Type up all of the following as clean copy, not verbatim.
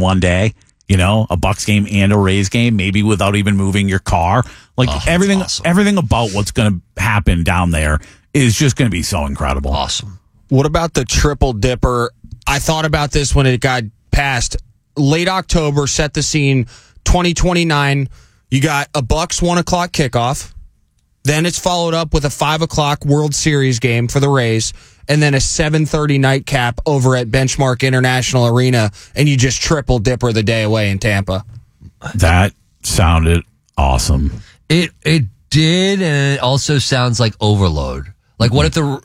one day. You know, a Bucs game and a Rays game, maybe without even moving your car. Like everything about what's going to happen down there is just going to be so incredible. Awesome. What about the Triple Dipper? I thought about this when it got passed. Late October, set the scene, 2029. You got a Bucs 1 o'clock kickoff. Then it's followed up with a 5 o'clock World Series game for the Rays. And then a 7:30 nightcap over at Benchmark International Arena. And you just Triple Dipper the day away in Tampa. That sounded awesome. It did, and it also sounds like overload. Like, what if the...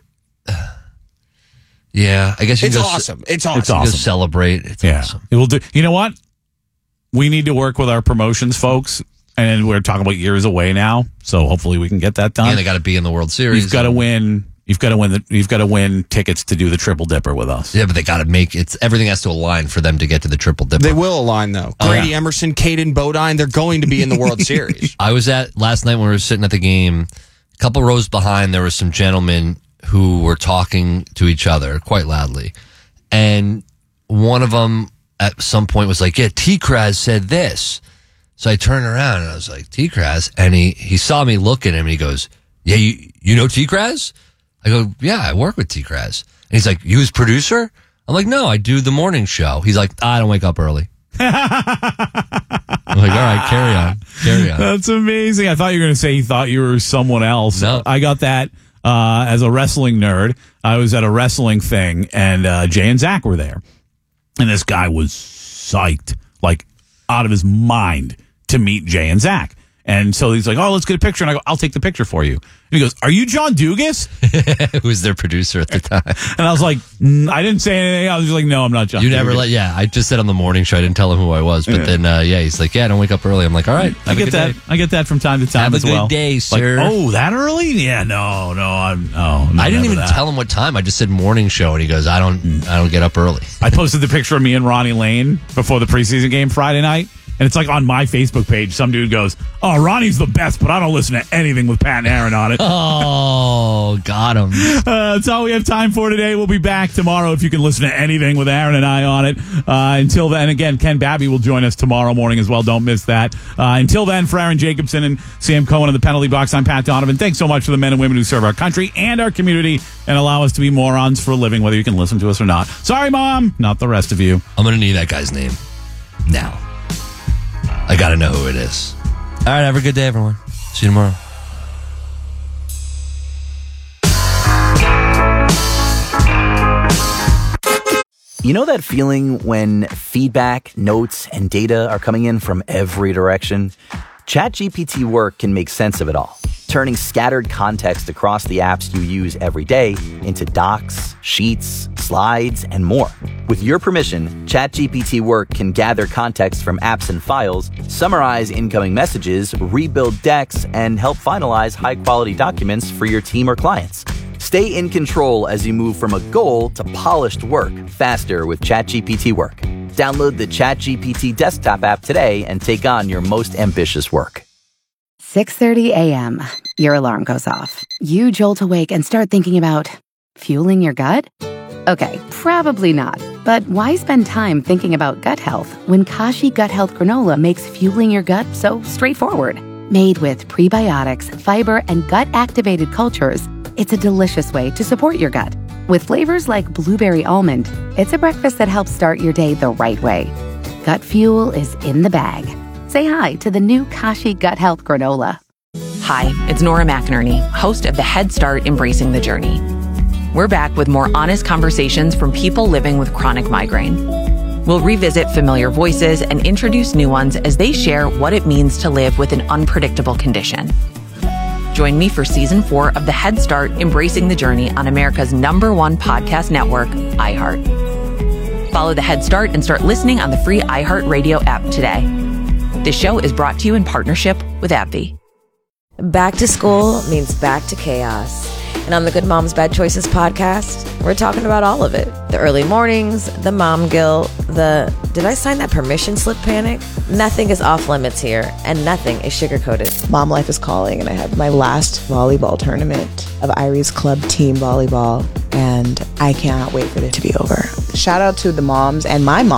Yeah, I guess you It's can awesome. It's awesome. It's awesome. Go celebrate. It's awesome. It will do. You know what? We need to work with our promotions folks, and we're talking about years away now. So hopefully we can get that done. And they got to be in the World Series. You've got to win. You've got to win tickets to do the Triple Dipper with us. Yeah, but they got to make it. Everything has to align for them to get to the Triple Dipper. They will align, though. Grady Emerson, Caden Bodine, they're going to be in the World Series. I was at last night when we were sitting at the game. A couple rows behind, there were some gentlemen who were talking to each other quite loudly, and one of them at some point was like, "Yeah, T-Kraz said this." So I turned around and I was like, "T-Kraz," and he saw me look at him and he goes, "Yeah, you know T-Kraz?" I go, "Yeah, I work with T-Kraz." And he's like, "You his producer?" I'm like, "No, I do the morning show." He's like, "I don't wake up early." I'm like, "All right, carry on. That's amazing. I thought you were going to say he thought you were someone else. No. I got that as a wrestling nerd. I was at a wrestling thing, and Jay and Zach were there. And this guy was psyched, like out of his mind, to meet Jay and Zach. And so he's like, "Oh, let's get a picture." And I go, "I'll take the picture for you." And he goes, "Are you John Dugas?" Who was their producer at the time. And I was like, I didn't say anything. I was just like, "No, I'm not John You Dugas." never I just said on the morning show, I didn't tell him who I was. But then, he's like, "Yeah, I don't wake up early." I'm like, "All right, I get that. I get that from time to time Have as a good well. day, sir." Like, oh, that early? Yeah, no, I didn't even tell him what time. I just said morning show, and he goes, "I don't get up early." I posted the picture of me and Ronnie Lane before the preseason game Friday night. And it's like on my Facebook page, some dude goes, "Oh, Ronnie's the best, but I don't listen to anything with Pat and Aaron on it." Oh, got him. That's all we have time for today. We'll be back tomorrow if you can listen to anything with Aaron and I on it. Until then, again, Ken Babby will join us tomorrow morning as well. Don't miss that. Until then, for Aaron Jacobson and Sam Cohen in the penalty box, I'm Pat Donovan. Thanks so much to the men and women who serve our country and our community and allow us to be morons for a living, whether you can listen to us or not. Sorry, Mom. Not the rest of you. I'm going to need that guy's name now. I got to know who it is. All right, have a good day, everyone. See you tomorrow. You know that feeling when feedback, notes, and data are coming in from every direction? ChatGPT Work can make sense of it all, turning scattered context across the apps you use every day into docs, sheets, slides, and more. With your permission, ChatGPT Work can gather context from apps and files, summarize incoming messages, rebuild decks, and help finalize high-quality documents for your team or clients. Stay in control as you move from a goal to polished work faster with ChatGPT Work. Download the ChatGPT desktop app today and take on your most ambitious work. 6:30 a.m. Your alarm goes off. You jolt awake and start thinking about fueling your gut? Okay, probably not. But why spend time thinking about gut health when Kashi Gut Health Granola makes fueling your gut so straightforward? Made with prebiotics, fiber, and gut-activated cultures, it's a delicious way to support your gut. With flavors like blueberry almond, it's a breakfast that helps start your day the right way. Gut fuel is in the bag. Say hi to the new Kashi Gut Health Granola. Hi, it's Nora McInerney, host of the Head Start Embracing the Journey. We're back with more honest conversations from people living with chronic migraine. We'll revisit familiar voices and introduce new ones as they share what it means to live with an unpredictable condition. Join me for Season 4 of the Head Start Embracing the Journey on America's #1 podcast network, iHeart. Follow the Head Start and start listening on the free iHeartRadio app today. This show is brought to you in partnership with AbbVie. Back to school means back to chaos. And on the Good Moms Bad Choices podcast, we're talking about all of it. The early mornings, the mom guilt, the did I sign that permission slip panic? Nothing is off limits here, and nothing is sugar-coated. Mom life is calling, and I have my last volleyball tournament of Irie's club team volleyball, and I cannot wait for it to be over. Shout out to the moms and my mom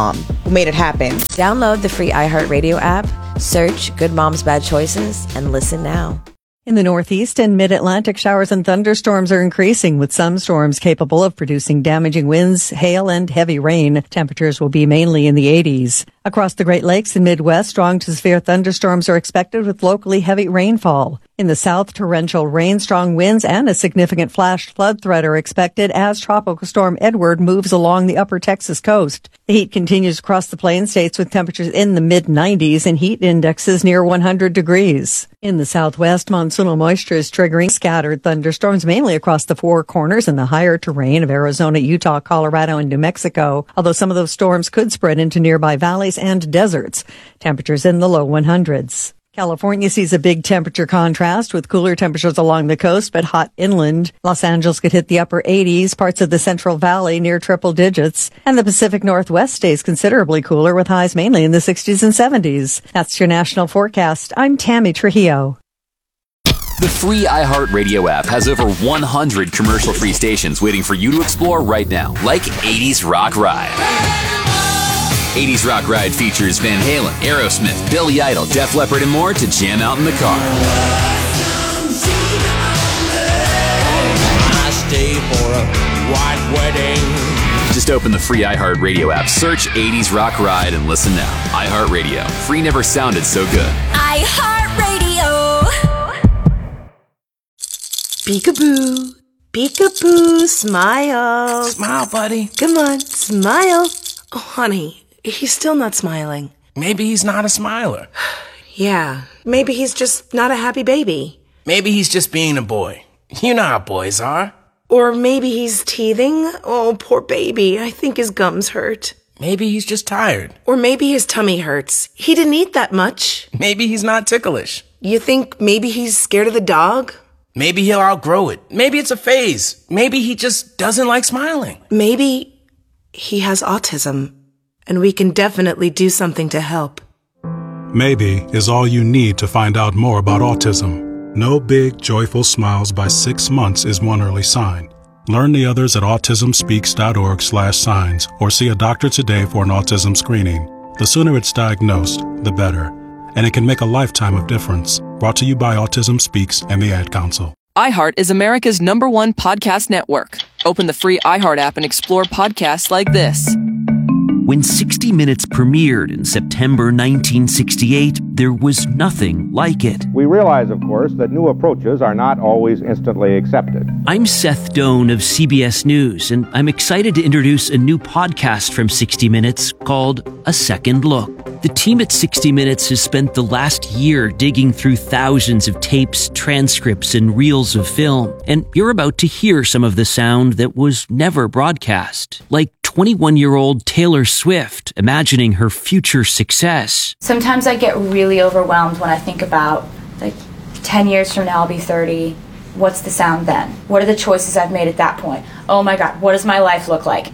who made it happen. Download the free iHeartRadio app, search Good Moms Bad Choices, and listen now. In the Northeast and Mid-Atlantic, showers and thunderstorms are increasing, with some storms capable of producing damaging winds, hail, and heavy rain. Temperatures will be mainly in the 80s. Across the Great Lakes and Midwest, strong to severe thunderstorms are expected with locally heavy rainfall. In the south, torrential rain, strong winds, and a significant flash flood threat are expected as Tropical Storm Edward moves along the upper Texas coast. The heat continues across the Plain States with temperatures in the mid-90s and heat indexes near 100 degrees. In the southwest, monsoonal moisture is triggering scattered thunderstorms mainly across the Four Corners and the higher terrain of Arizona, Utah, Colorado, and New Mexico, although some of those storms could spread into nearby valleys and deserts. Temperatures in the low 100s. California sees a big temperature contrast with cooler temperatures along the coast, but hot inland. Los Angeles could hit the upper 80s, parts of the Central Valley near triple digits, and the Pacific Northwest stays considerably cooler with highs mainly in the 60s and 70s. That's your national forecast. I'm Tammy Trujillo. The free iHeartRadio app has over 100 commercial-free stations waiting for you to explore right now, like 80s Rock Ride. 80s Rock Ride features Van Halen, Aerosmith, Billy Idol, Def Leppard, and more to jam out in the car. I stay for a white wedding. Just open the free iHeartRadio app, search 80s Rock Ride, and listen now. iHeartRadio. Free never sounded so good. iHeartRadio. Peekaboo. Peekaboo. Smile. Smile, buddy. Come on, smile. Oh, honey, he's still not smiling. Maybe he's not a smiler. Yeah, maybe he's just not a happy baby. Maybe he's just being a boy. You know how boys are. Or maybe he's teething. Oh, poor baby. I think his gums hurt. Maybe he's just tired. Or maybe his tummy hurts. He didn't eat that much. Maybe he's not ticklish. You think maybe he's scared of the dog? Maybe he'll outgrow it. Maybe it's a phase. Maybe he just doesn't like smiling. Maybe he has autism, and we can definitely do something to help. Maybe is all you need to find out more about autism. No big, joyful smiles by 6 months is one early sign. Learn the others at autismspeaks.org/signs or see a doctor today for an autism screening. The sooner it's diagnosed, the better. And it can make a lifetime of difference. Brought to you by Autism Speaks and the Ad Council. iHeart is America's #1 podcast network. Open the free iHeart app and explore podcasts like this. When 60 Minutes premiered in September 1968, there was nothing like it. We realize, of course, that new approaches are not always instantly accepted. I'm Seth Doan of CBS News, and I'm excited to introduce a new podcast from 60 Minutes called A Second Look. The team at 60 Minutes has spent the last year digging through thousands of tapes, transcripts, and reels of film, and you're about to hear some of the sound that was never broadcast, like 21-year-old Taylor Swift imagining her future success. Sometimes I get really overwhelmed when I think about, 10 years from now I'll be 30. What's the sound then? What are the choices I've made at that point? Oh my God, what does my life look like?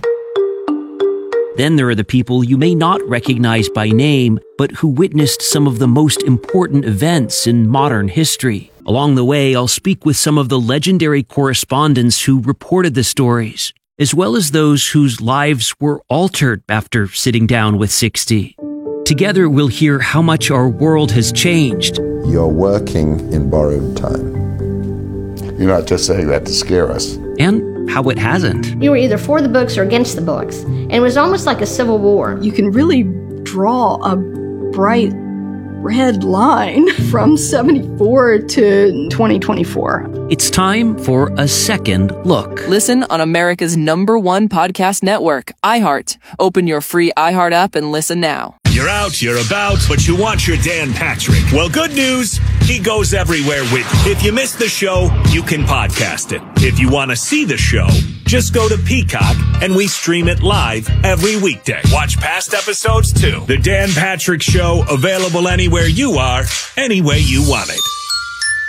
Then there are the people you may not recognize by name, but who witnessed some of the most important events in modern history. Along the way, I'll speak with some of the legendary correspondents who reported the stories, as well as those whose lives were altered after sitting down with 60. Together, we'll hear how much our world has changed. You're working in borrowed time. You're not just saying that to scare us. And how it hasn't. You were either for the books or against the books. And it was almost like a civil war. You can really draw a bright red line from 74 to 2024. It's time for A Second Look. Listen on America's #1 podcast network, iHeart. Open your free iHeart app and listen now. You're out, you're about, but you want your Dan Patrick. Well, good news, he goes everywhere with you. If you missed the show, you can podcast it. If you want to see the show, just go to Peacock and we stream it live every weekday. Watch past episodes too. The Dan Patrick Show, available anywhere you are, any way you want it.